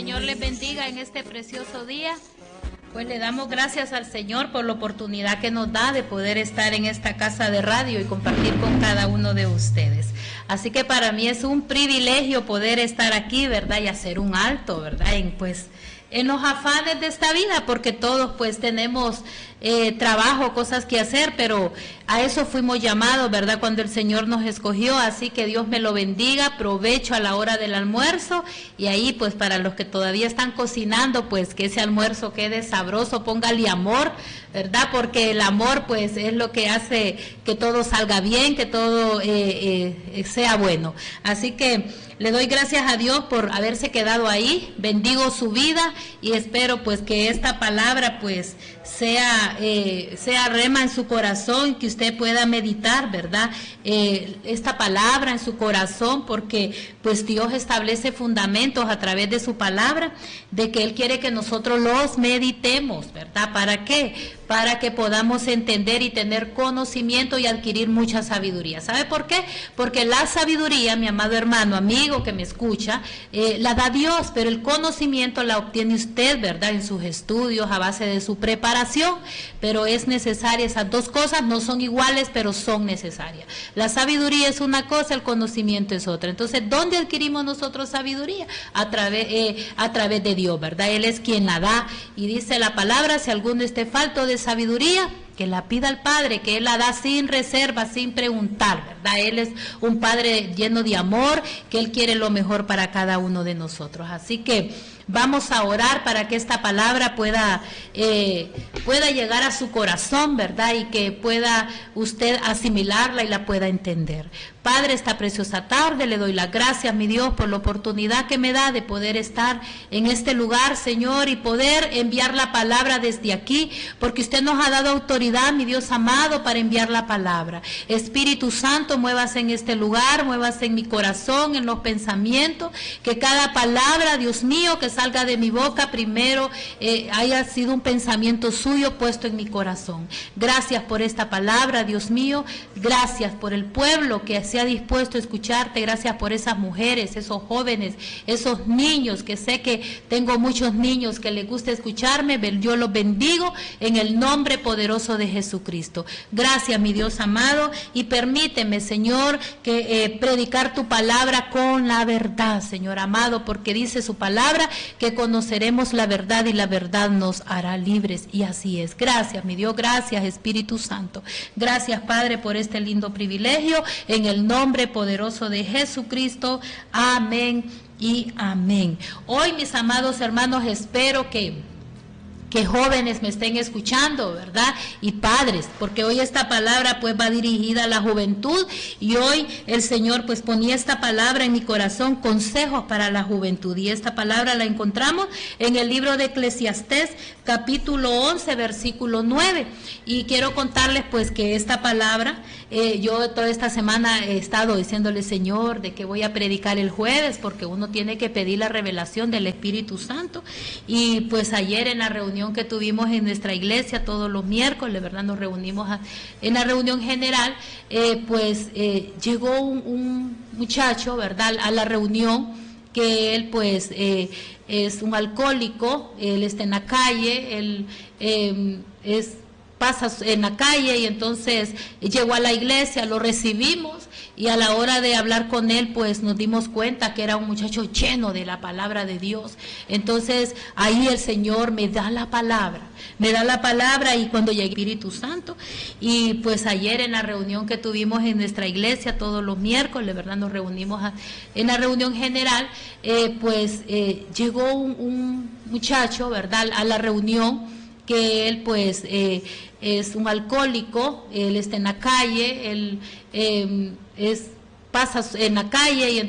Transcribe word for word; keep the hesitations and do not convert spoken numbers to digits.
Señor les bendiga en este precioso día. Pues le damos gracias al Señor por la oportunidad que nos da de poder estar en esta casa de radio y compartir con cada uno de ustedes. Así que para mí es un privilegio poder estar aquí, ¿verdad? Y hacer un alto, ¿verdad? En, pues, en los afanes de esta vida, porque todos pues tenemos eh, trabajo, cosas que hacer, pero a eso fuimos llamados, ¿verdad? Cuando el Señor nos escogió, así que Dios me lo bendiga, provecho a la hora del almuerzo, y ahí pues para los que todavía están cocinando, pues que ese almuerzo quede sabroso, póngale amor, ¿verdad? Porque el amor pues es lo que hace que todo salga bien, que todo eh, eh, sea bueno. Así que le doy gracias a Dios por haberse quedado ahí, bendigo su vida y espero pues que esta palabra pues sea, eh, sea rema en su corazón, que usted pueda meditar, ¿verdad? Eh, esta palabra en su corazón, porque pues Dios establece fundamentos a través de su palabra, de que Él quiere que nosotros los meditemos, ¿verdad? ¿Para qué? Para que podamos entender y tener conocimiento y adquirir mucha sabiduría. ¿Sabe por qué? Porque la sabiduría, mi amado hermano, amigo que me escucha, eh, la da Dios, pero el conocimiento la obtiene usted, ¿verdad? En sus estudios, a base de su preparación, pero es necesaria, esas dos cosas no son iguales, pero son necesarias. La sabiduría es una cosa, el conocimiento es otra. Entonces, ¿dónde adquirimos nosotros sabiduría? A través, eh, a través de Dios, ¿verdad? Él es quien la da, y dice la palabra, si alguno esté falto de sabiduría, que la pida al Padre, que Él la da sin reserva, sin preguntar, ¿verdad? Él es un Padre lleno de amor, que Él quiere lo mejor para cada uno de nosotros. Así que vamos a orar para que esta palabra pueda, eh, pueda llegar a su corazón, ¿verdad? Y que pueda usted asimilarla y la pueda entender. Padre, esta preciosa tarde le doy las gracias, mi Dios, por la oportunidad que me da de poder estar en este lugar, Señor, y poder enviar la palabra desde aquí, porque usted nos ha dado autoridad, mi Dios amado, para enviar la palabra. Espíritu Santo, muévase en este lugar, muévase en mi corazón, en los pensamientos, que cada palabra, Dios mío, que salga de mi boca, primero eh, haya sido un pensamiento suyo puesto en mi corazón. Gracias por esta palabra, Dios mío, gracias por el pueblo que se ha dispuesto a escucharte, gracias por esas mujeres, esos jóvenes, esos niños, que sé que tengo muchos niños que les gusta escucharme, yo los bendigo en el nombre poderoso de Jesucristo. Gracias, mi Dios amado, y permíteme, Señor, que eh, predicar tu palabra con la verdad, Señor amado, porque dice su palabra que conoceremos la verdad y la verdad nos hará libres, y así es. Gracias, mi Dios, gracias, Espíritu Santo. Gracias, Padre, por este lindo privilegio, en el nombre poderoso de Jesucristo. Amén y amén. Hoy, mis amados hermanos, espero que que jóvenes me estén escuchando, ¿verdad? Y padres, porque hoy esta palabra pues va dirigida a la juventud, y hoy el Señor pues ponía esta palabra en mi corazón, consejos para la juventud, y esta palabra la encontramos en el libro de Eclesiastés, capítulo once, versículo nueve, y quiero contarles pues que esta palabra, eh, yo toda esta semana he estado diciéndole, Señor, de que voy a predicar el jueves, porque uno tiene que pedir la revelación del Espíritu Santo, y pues ayer en la reunión que tuvimos en nuestra iglesia todos los miércoles, ¿verdad? Nos reunimos a, en la reunión general, eh, pues eh, llegó un, un muchacho, ¿verdad? A la reunión, que él pues eh, es un alcohólico, él está en la calle, él eh, es pasa en la calle, y entonces llegó a la iglesia, lo recibimos, y a la hora de hablar con él pues nos dimos cuenta que era un muchacho lleno de la palabra de Dios. Entonces ahí el Señor me da la palabra, me da la palabra y cuando llegue el Espíritu Santo, y pues ayer en la reunión que tuvimos en nuestra iglesia todos los miércoles, ¿verdad? Nos reunimos a, en la reunión general, eh, pues eh, llegó un, un muchacho, ¿verdad? A la reunión, que él pues eh, es un alcohólico, él está en la calle, él eh, es, pasa en la calle, y